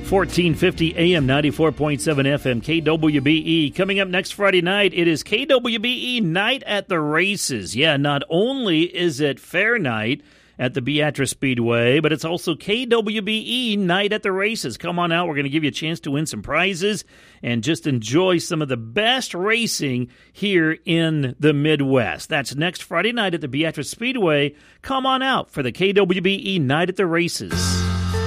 1450 AM, 94.7 FM, KWBE. Coming up next Friday night, it is KWBE Night at the Races. Yeah, not only is it Fair Night at the Beatrice Speedway, but it's also KWBE Night at the Races. Come on out. We're going to give you a chance to win some prizes and just enjoy some of the best racing here in the Midwest. That's next Friday night at the Beatrice Speedway. Come on out for the KWBE Night at the Races.